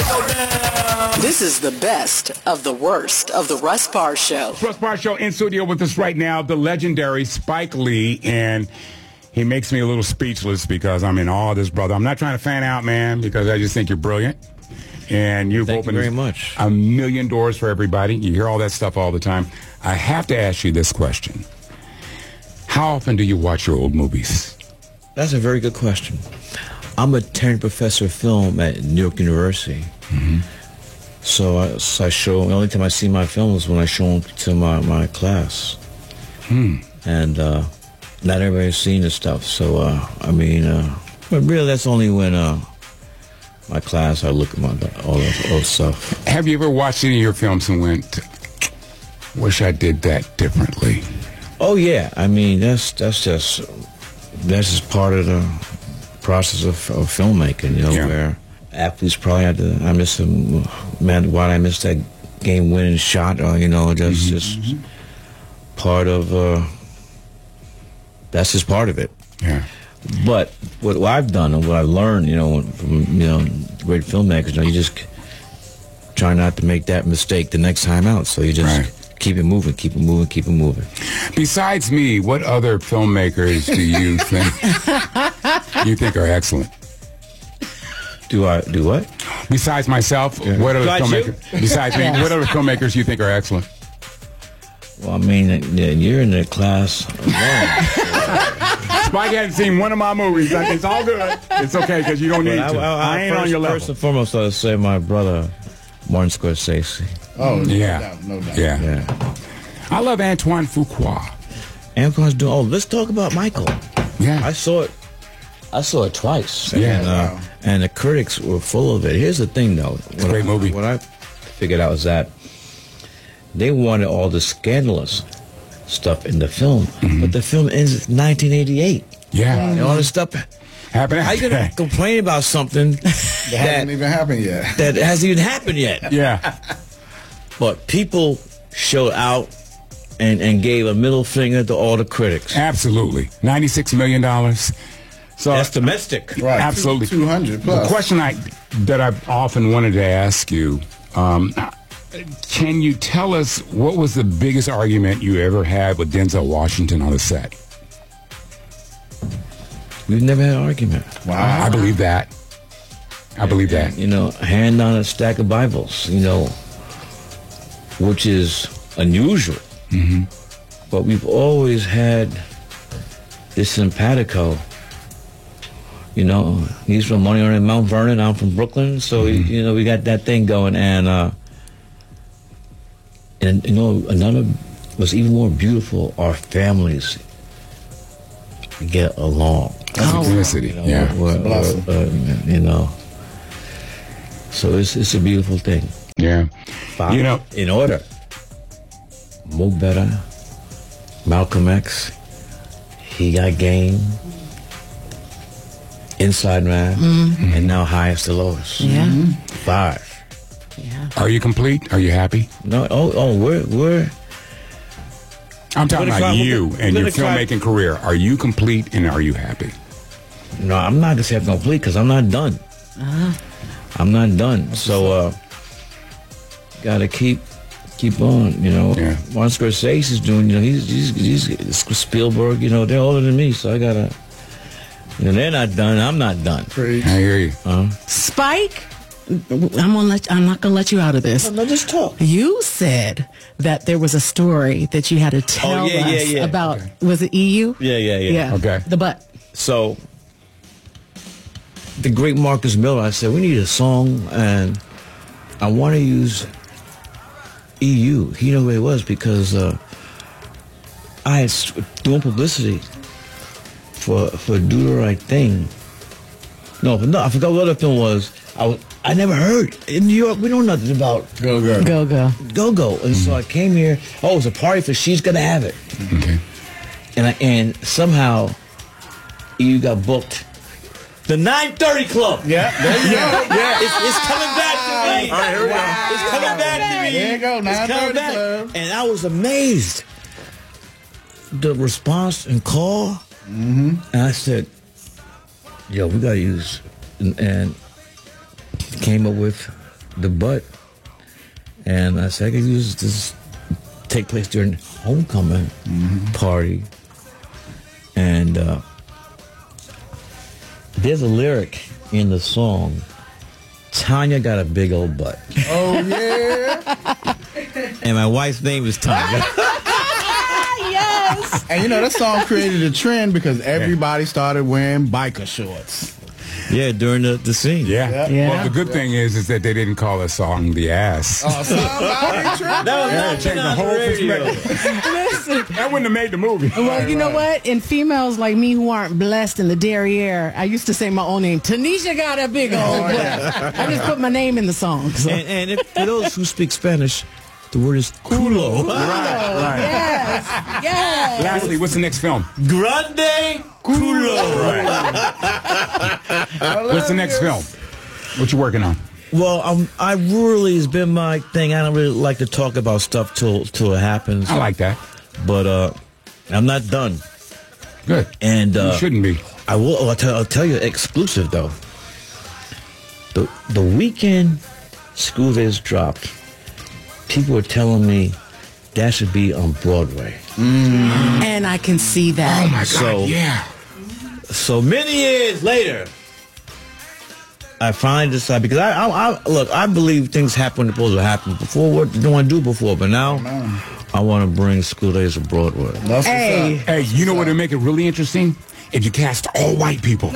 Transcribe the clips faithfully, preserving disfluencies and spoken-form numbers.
This is the best of the worst of the Russ Parr Show. Russ Parr Show in studio with us right now, the legendary Spike Lee, and he makes me a little speechless because I'm in awe of this brother. I'm not trying to fan out, man, because I just think you're brilliant. And you've Thank opened you very much. a million doors for everybody. You hear all that stuff all the time. I have to ask you this question. How often do you watch your old movies? That's a very good question. I'm a tenured professor of film at New York University. Mm-hmm. So I, so I show, the only time I see my films when I show them to my, my class. Hmm. And uh, not everybody's seen this stuff. So, uh, I mean, uh, but really that's only when uh, my class, I look at my, all that old stuff. Have you ever watched any of your films and went, wish I did that differently? Oh, yeah. I mean, that's that's just, that's just part of the process of, of filmmaking, you know, Yeah. where athletes probably had to, I miss him, man, why did I miss that game-winning shot, or, you know, just, Mm-hmm. just part of, uh, that's just part of it. Yeah. But what I've done and what I've learned, you know, from, you know, great filmmakers, you know, you just try not to make that mistake the next time out, so you just Right. keep it moving, keep it moving, keep it moving. Besides me, what other filmmakers do you think you think are excellent? Do I, do what? Besides myself, what other Besides you? filmmakers? Besides me, what other filmmakers do you think are excellent? Well, I mean, yeah, you're in the class alone. Spike hasn't seen one of my movies. Like, it's all good. It's okay because you don't need I, to. I, I, I ain't first, on your level. First and foremost, I'll say my brother, Martin Scorsese. Oh, no Yeah. doubt, no doubt. Yeah. Yeah. I love Antoine Fuqua. Antoine's doing, oh, let's talk about Michael. Yeah. I saw it. I saw it twice. Yeah. And, uh, Wow. and the critics were full of it. Here's the thing, though. It's a great movie. What I figured out was that they wanted all the scandalous stuff in the film, Mm-hmm. but the film ends in nineteen eighty-eight. Yeah. And all this stuff. Happened. How you gonna complain about something That hasn't that, even happened yet. that hasn't even happened yet? Yeah. But people showed out and, and gave a middle finger to all the critics. Absolutely. ninety-six million dollars. So That's domestic. Right. Absolutely. two hundred plus. The question I that I've often wanted to ask you, um, can you tell us what was the biggest argument you ever had with Denzel Washington on the set? We've never had an argument. Wow. I believe that. I believe that. You know, hand on a stack of Bibles, you know, which is unusual. Mm-hmm. But we've always had this simpatico. You know, he's from Money on Mount Vernon. I'm from Brooklyn. So, Mm-hmm. you know, we got that thing going. And, uh, and you know, another was even more beautiful. Our families get along. Synchronicity. You know, Yeah. we're- blessing. we're, uh, you know. So it's it's a beautiful thing. Yeah. Five You know, in order. Mo Better, Malcolm X, He Got Game, Inside Man, and now Highest to Lowest. Yeah. Five. Yeah. are you complete? Are you happy? No, oh, oh, we're we're I'm talking We're gonna about try- we're you gonna- and we're your gonna try- filmmaking career. Are you complete and are you happy? no. I'm not gonna say I'm complete because I'm not done. I'm not done. So uh, gotta keep keep on. You know, Yeah. Martin Scorsese is doing. You know, he's, he's he's Spielberg. You know, they're older than me, so I gotta. You know, they're not done. I'm not done. Preach. I hear you. Spike, I'm gonna let I'm not gonna let you out of this. No, just talk. You said that there was a story that you had to tell Oh, yeah, us yeah, yeah. about. Was it E U? Yeah, yeah, yeah. Yeah. Okay. The butt. So, the great Marcus Miller, I said, we need a song, and I want to use E U. He knew who it was because uh, I had s- doing publicity for for Do the Right Thing. No, no, I forgot what the film was. I was, I never heard in New York. We know nothing about Go, go. Go go. Go Go, and so I came here. Oh, it was a party for She's Gonna Have It. Okay. And I, and somehow you got booked. The nine thirty Club. Yeah, there you go. Yeah. It's, it's coming back to me. All right, here we go. It's coming back to me. There you go, It's nine coming thirty back. Club. And I was amazed. The response and call. Mm-hmm. And I said, yo, we got to use. And, and came up with the butt, and I said I could use this take place during homecoming mm-hmm. party, and uh, there's a lyric in the song. Tanya got a big old butt. Oh yeah. And my wife's name is Tanya. Yes. And you know that song created a trend because everybody started wearing biker shorts. Yeah, during the, the scene. Yeah. Yeah. Well, the good thing is is that they didn't call a song the ass. Oh, somebody tripped. That was Yeah, not it changed the whole perspective. Listen. That wouldn't have made the movie. Well, you know what? In females like me who aren't blessed in the derriere, I used to say my own name. Tanisha got a big old butt. I just put my name in the song. So. And, and if, for those who speak Spanish, the word is culo. Right, right. Yes. Yes. Lastly, what's the next film? Grande culo. What's the next film? What you working on? Well, um, I really has been my thing. I don't really like to talk about stuff till till it happens. I like that. But uh, I'm not done. Good. And uh, You shouldn't be. I will. I'll tell, I'll tell you exclusive though. The the weekend School Days dropped. People are telling me that should be on Broadway. Mm. And I can see that. Oh my God! So- yeah. So many years later, I finally decided because I, I, I look. I believe things happen when they're supposed to happen. Before what you don't want to do before, but now I want to bring School Days to Broadway. That's what's Hey. up. Hey, you know what would make it really interesting? If you cast all white people.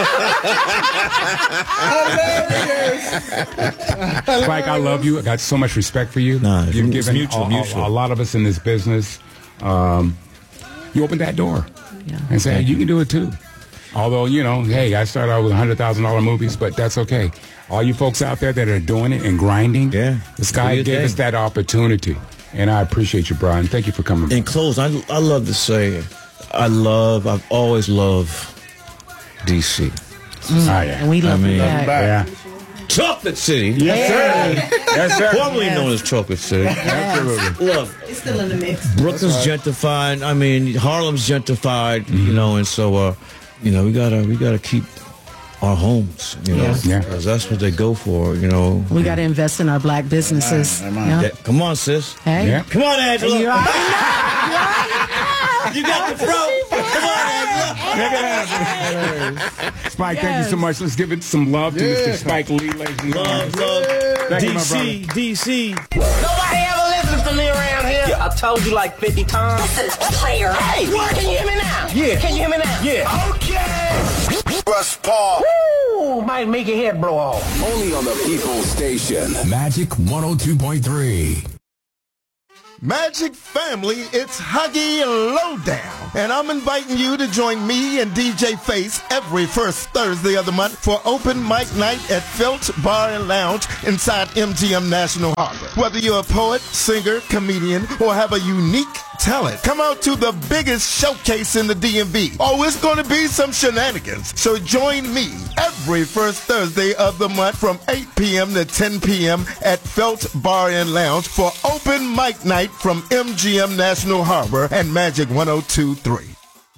Spike, I love you. I got so much respect for you. Nah, You've it's given mutual, a, a- mutual. a lot of us in this business. Um, you opened that door Yeah. and said, hey, you can do it too. Although, you know, hey, I started out with one hundred thousand dollars movies, but that's okay. All you folks out there that are doing it and grinding, Yeah. the sky Do your gave thing. us that opportunity. And I appreciate you, Brian. Thank you for coming. In close, I, I love to say, I love, I've always loved D C. Oh, yeah. And we love I mean, that. Yeah. Chocolate City. Yes, sir. Yes, sir. Formerly known as Chocolate City. Absolutely. Look, It's still in the mix. Brooklyn's gentrified. I mean, Harlem's gentrified. You know, and so, uh, you know, we gotta we gotta keep our homes. You know, Yeah. Yeah. 'cause that's what they go for. You know. We got to invest in our black businesses. Amen, amen. Yeah. Yeah, come on, sis. Hey. Yeah. Come on, Angela. You You, already know. got the throat. Come on, Angela. Make it happen. Spike, thank you so Yes. much. Let's give it some love to Yeah. Mister Spike Lee, ladies and Love, gentlemen. love. Thank you, my D C, D C. Nobody ever listens to me around here. Yeah, I told you like fifty times. Listen, player. Hey, can you hear me now? Yeah. Can you hear me now? Yeah. Okay. Russ Paul. Woo, might make your head blow off. Only on the People's Station. Magic one oh two point three. Magic family, it's Huggy Lowdown. And I'm inviting you to join me and D J Face every first Thursday of the month for open mic night at Felt Bar and Lounge inside M G M National Harbor. Whether you're a poet, singer, comedian, or have a unique talent, come out to the biggest showcase in the D M V. Oh, it's going to be some shenanigans. So join me every first Thursday of the month from eight p.m. to ten p.m. at Felt Bar and Lounge for open mic night from M G M National Harbor and Magic one oh two point three.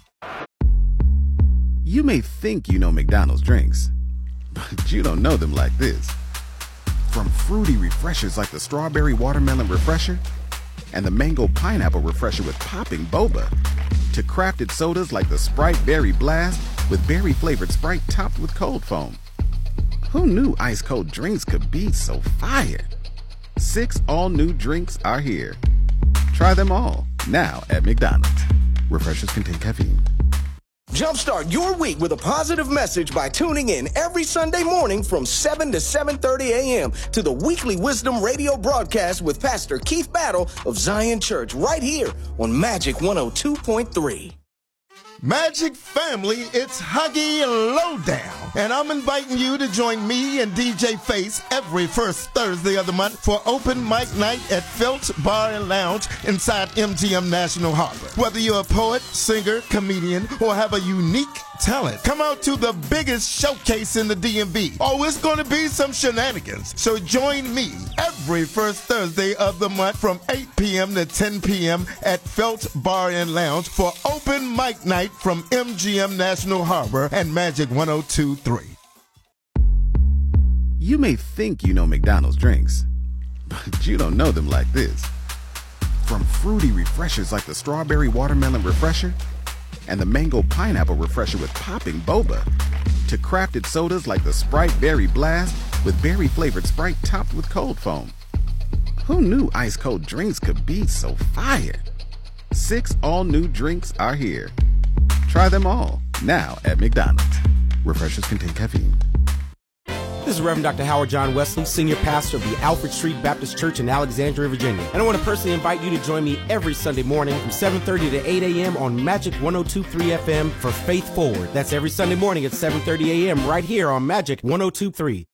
You may think you know McDonald's drinks, but you don't know them like this. From fruity refreshers like the Strawberry Watermelon Refresher and the Mango Pineapple Refresher with popping boba, to crafted sodas like the Sprite Berry Blast with berry-flavored Sprite topped with cold foam. Who knew ice-cold drinks could be so fire? Six all-new drinks are here. Try them all, now at McDonald's. Refreshers contain caffeine. Jumpstart your week with a positive message by tuning in every Sunday morning from seven to seven thirty a.m. to the weekly Wisdom Radio broadcast with Pastor Keith Battle of Zion Church right here on Magic one oh two point three. Magic family, it's Huggy Lowdown. And I'm inviting you to join me and D J Face every first Thursday of the month for open mic night at Felt Bar and Lounge inside M G M National Harbor. Whether you're a poet, singer, comedian, or have a unique talent, come out to the biggest showcase in the D M V. Oh, it's going to be some shenanigans. So join me every first Thursday of the month from eight p.m. to ten p.m. at Felt Bar and Lounge for open mic night from M G M National Harbor and Magic one oh two point three. You may think you know McDonald's drinks, but you don't know them like this. From fruity refreshers like the Strawberry Watermelon Refresher and the Mango Pineapple Refresher with popping boba, to crafted sodas like the Sprite Berry Blast with berry-flavored Sprite topped with cold foam. Who knew ice-cold drinks could be so fire? Six all-new drinks are here. Try them all, now at McDonald's. Refreshers contain caffeine. This is Reverend Doctor Howard John Wesley, Senior Pastor of the Alfred Street Baptist Church in Alexandria, Virginia. And I want to personally invite you to join me every Sunday morning from seven thirty to eight a.m. on Magic one oh two point three F M for Faith Forward. That's every Sunday morning at seven thirty a.m. right here on Magic one oh two point three.